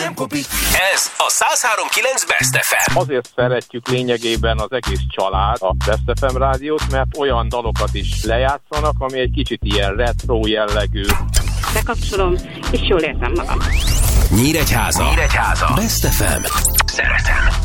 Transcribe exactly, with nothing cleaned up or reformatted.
Ez a száz három kilenc Best ef em. Azért szeretjük lényegében az egész család a Best ef em rádiót, mert olyan dalokat is lejátszanak, ami egy kicsit ilyen retro jellegű. Bekapcsolom, és jól érzem magam. Nyíregyháza. Nyíregyháza. Best ef em. Szeretem.